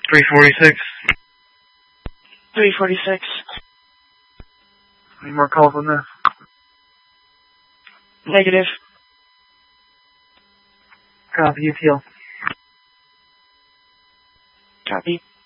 346. 346. Any more calls on this? Negative. Copy, UTL. Copy.